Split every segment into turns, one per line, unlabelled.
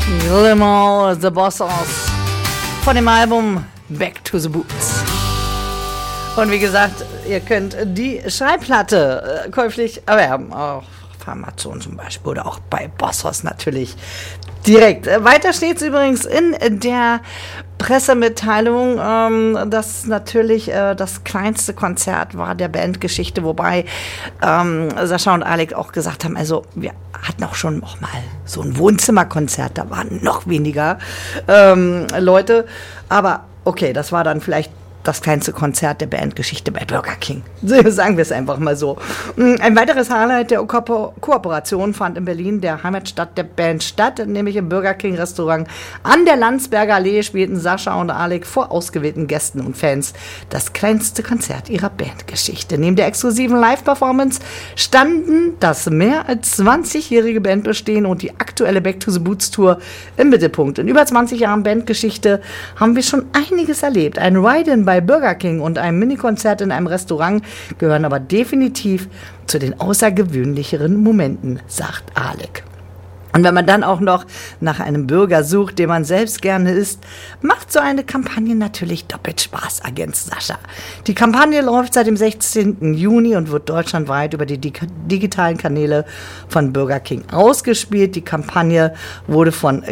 Limo The Bossos von dem Album Back to the Boots. Und wie gesagt, ihr könnt die Schallplatte käuflich erwerben, auf Amazon zum Beispiel oder auch bei Bossos natürlich direkt. Weiter steht es übrigens in der Pressemitteilung, dass natürlich das kleinste Konzert war der Bandgeschichte, wobei Sascha und Alec auch gesagt haben, also wir hatten auch schon noch mal so ein Wohnzimmerkonzert, da waren noch weniger Leute, aber okay, das war dann vielleicht das kleinste Konzert der Bandgeschichte bei Burger King. Sagen wir es einfach mal so. Ein weiteres Highlight der Kooperation fand in Berlin, der Heimatstadt der Band, statt, nämlich im Burger King Restaurant an der Landsberger Allee spielten Sascha und Alec vor ausgewählten Gästen und Fans das kleinste Konzert ihrer Bandgeschichte. Neben der exklusiven Live-Performance standen das mehr als 20-jährige Bandbestehen und die aktuelle Back to the Boots Tour im Mittelpunkt. In über 20 Jahren Bandgeschichte haben wir schon einiges erlebt. Ein Ride-In bei Burger King und einem Minikonzert in einem Restaurant gehören aber definitiv zu den außergewöhnlicheren Momenten, sagt Alec. Und wenn man dann auch noch nach einem Burger sucht, den man selbst gerne isst, macht so eine Kampagne natürlich doppelt Spaß, ergänzt Sascha. Die Kampagne läuft seit dem 16. Juni und wird deutschlandweit über die digitalen Kanäle von Burger King ausgespielt. Die Kampagne wurde von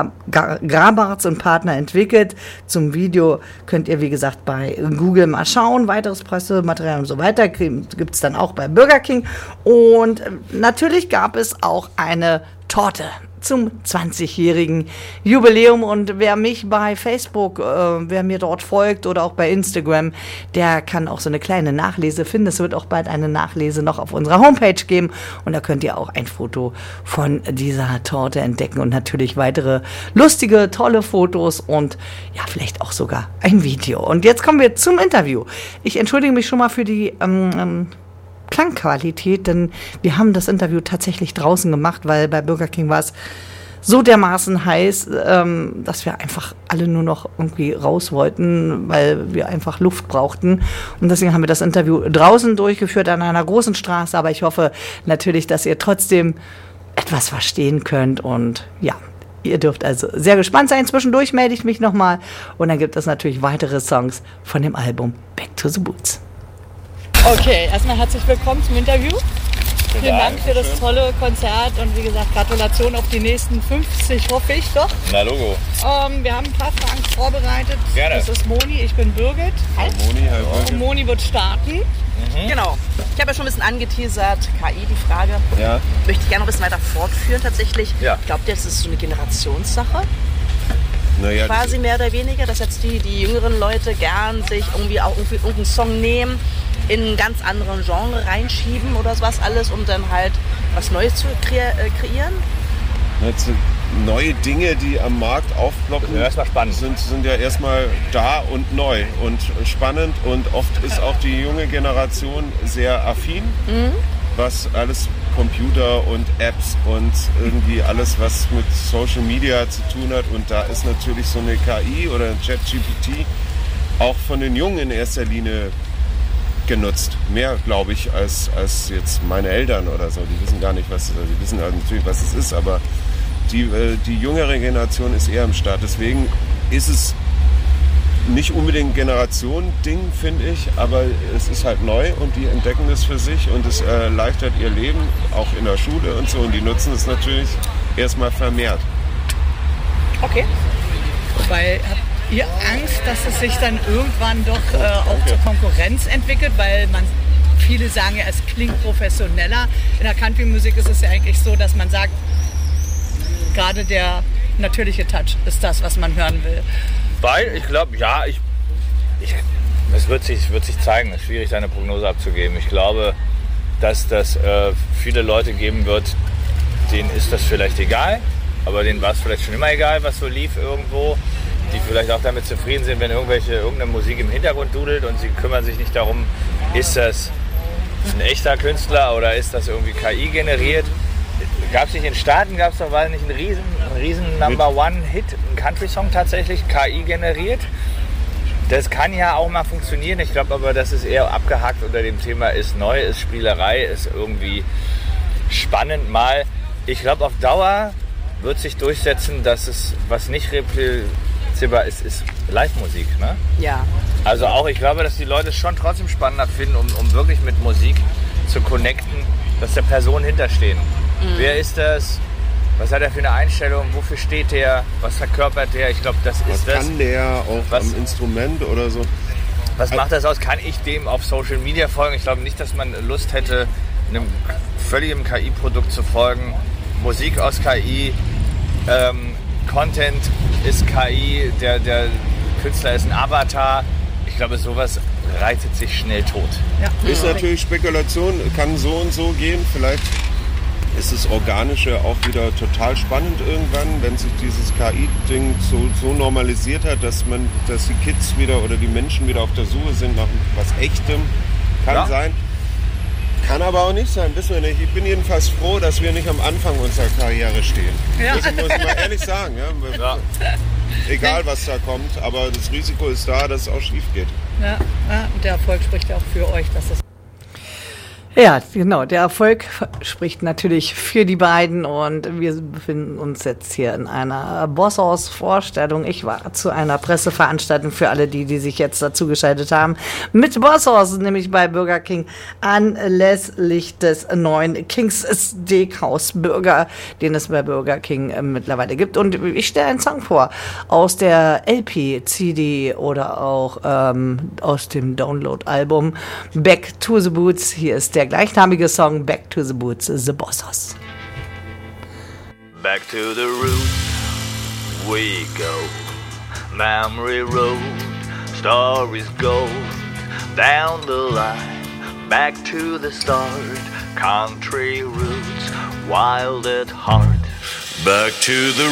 Grabarts und Partner entwickelt. Zum Video könnt ihr, wie gesagt, bei Google mal schauen. Weiteres Pressematerial und so weiter gibt es dann auch bei Burger King. Und natürlich gab es auch eine Torte zum 20-jährigen Jubiläum. Und wer mich bei Facebook, wer mir dort folgt oder auch bei Instagram, der kann auch so eine kleine Nachlese finden. Es wird auch bald eine Nachlese noch auf unserer Homepage geben und da könnt ihr auch ein Foto von dieser Torte entdecken und natürlich weitere lustige, tolle Fotos und ja, vielleicht auch sogar ein Video. Und jetzt kommen wir zum Interview. Ich entschuldige mich schon mal für die Klangqualität, denn wir haben das Interview tatsächlich draußen gemacht, weil bei Burger King war es so dermaßen heiß, dass wir einfach alle nur noch irgendwie raus wollten, weil wir einfach Luft brauchten. Und deswegen haben wir das Interview draußen durchgeführt an einer großen Straße, aber ich hoffe natürlich, dass ihr trotzdem etwas verstehen könnt und ja, ihr dürft also sehr gespannt sein. Zwischendurch melde ich mich nochmal und dann gibt es natürlich weitere Songs von dem Album Back to the Boots. Okay, erstmal herzlich willkommen zum Interview. Vielen Dank für das tolle Konzert und wie gesagt, Gratulation auf die nächsten 50, hoffe ich doch.
Na Logo.
Wir haben ein paar Fragen vorbereitet.
Gerne.
Das ist Moni, ich bin Birgit.
Hi Moni, hi Birgit.
Und Moni wird starten.
Genau. Ich habe ja schon ein bisschen angeteasert, KI, die Frage.
Ja.
Möchte ich gerne noch ein bisschen weiter fortführen tatsächlich.
Ja.
Glaubt ihr, das ist so eine Generationssache?
Naja,
Quasi mehr oder weniger, dass jetzt die jüngeren Leute gern sich irgendwie auch irgendeinen Song nehmen, in einen ganz anderen Genre reinschieben oder sowas alles, um dann halt was Neues zu kreieren?
jetzt neue Dinge, die am Markt aufploppen,
erstmal spannend.
Sind ja erstmal da und neu und spannend und oft ist auch die junge Generation sehr affin, was alles Computer und Apps und irgendwie alles, was mit Social Media zu tun hat, und da ist natürlich so eine KI oder ein ChatGPT auch von den Jungen in erster Linie genutzt. Mehr, glaube ich, als jetzt meine Eltern oder so. Die wissen gar nicht, die wissen also natürlich, was es ist, aber die jüngere Generation ist eher am Start. Deswegen ist es nicht unbedingt ein Generation-Ding, finde ich, aber es ist halt neu und die entdecken das für sich und es erleichtert ihr Leben, auch in der Schule und so, und die nutzen es natürlich erstmal vermehrt.
Okay.
Wobei, habt ihr Angst, dass es sich dann irgendwann doch auch zur Konkurrenz entwickelt, weil viele sagen ja, es klingt professioneller. In der Country-Musik ist es ja eigentlich so, dass man sagt, gerade der natürliche Touch ist das, was man hören will.
Weil ich glaube, ja, es wird sich zeigen. Es ist schwierig, da eine Prognose abzugeben. Ich glaube, dass das viele Leute geben wird, denen ist das vielleicht egal, aber denen war es vielleicht schon immer egal, was so lief irgendwo. Die vielleicht auch damit zufrieden sind, wenn irgendeine Musik im Hintergrund dudelt und sie kümmern sich nicht darum, ist das ein echter Künstler oder ist das irgendwie KI generiert. Gab es nicht in den Staaten, gab es doch nicht einen riesen Number-One-Hit, einen Country-Song tatsächlich, KI generiert. Das kann ja auch mal funktionieren. Ich glaube aber, dass es eher abgehakt unter dem Thema ist neu, ist Spielerei, ist irgendwie spannend mal. Ich glaube, auf Dauer wird sich durchsetzen, dass es, was nicht replizierbar ist, ist Live-Musik. Ne?
Ja.
Also auch, ich glaube, dass die Leute es schon trotzdem spannender finden, um wirklich mit Musik zu connecten, dass da Personen hinterstehen. Wer ist das? Was hat er für eine Einstellung? Wofür steht der? Was verkörpert der? Ich glaube, das ist das.
Was kann der auch am Instrument oder so?
Was macht das aus? Kann ich dem auf Social Media folgen? Ich glaube nicht, dass man Lust hätte, einem völligen KI-Produkt zu folgen. Musik aus KI, Content ist KI, der Künstler ist ein Avatar. Ich glaube, sowas reitet sich schnell tot.
Ja.
Ist natürlich Spekulation, kann so und so gehen. Vielleicht ist das Organische auch wieder total spannend irgendwann, wenn sich dieses KI-Ding so normalisiert hat, dass die Kids wieder oder die Menschen wieder auf der Suche sind nach was Echtem. Kann sein. Kann aber auch nicht sein, wissen wir nicht. Ich bin jedenfalls froh, dass wir nicht am Anfang unserer Karriere stehen.
Ja.
Das muss ich mal ehrlich sagen. Ja. Egal, was da kommt, aber das Risiko ist da, dass es auch schief geht.
Ja, und der Erfolg spricht ja auch für euch, dass das. Ja, genau. Der Erfolg spricht natürlich für die beiden und wir befinden uns jetzt hier in einer Bosshaus-Vorstellung. Ich war zu einer Presseveranstaltung für alle die sich jetzt dazugeschaltet haben, mit Bosshaus, nämlich bei Burger King anlässlich des neuen Kings Steakhouse Burger, den es bei Burger King mittlerweile gibt. Und ich stelle einen Song vor aus der LP, CD oder auch aus dem Download-Album Back to the Boots. Hier ist der gleichnamige Song Back to the Boots, The Bosshaus.
Back to the roots we go, memory road, stories go, down the line, back to the start, country roots, wild at heart.
Back to the